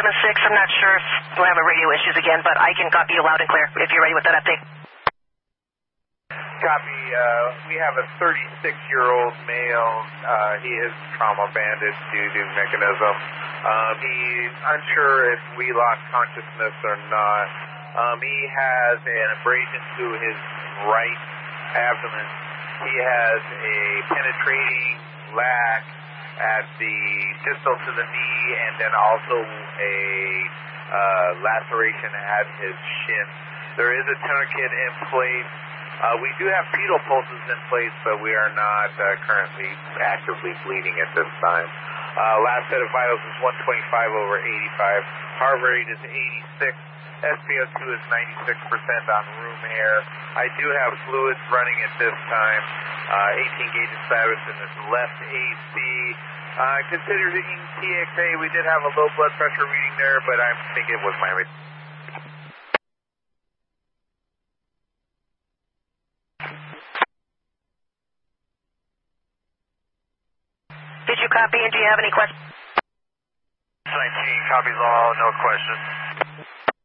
I'm not sure if we'll have radio issues again, but I can copy you loud and clear if you're ready with that update. Copy. We have a 36-year-old male. He is trauma bandaged due to mechanism. He's unsure if we lost consciousness or not. He has an abrasion to his right abdomen. He has a penetrating lac at the distal to the knee, and then also a laceration at his shin. There is a tourniquet in place. We do have fetal pulses in place, but we are not currently actively bleeding at this time. Last set of vitals is 125/85. Heart rate is 86. SpO2 is 96% on room air. I do have fluids running at this time. 18 gauge of status in his left AC. Considering TXA, we did have a low blood pressure reading there, but I think it was my rate. Did you copy, and do you have any questions? 19, copies all, no questions.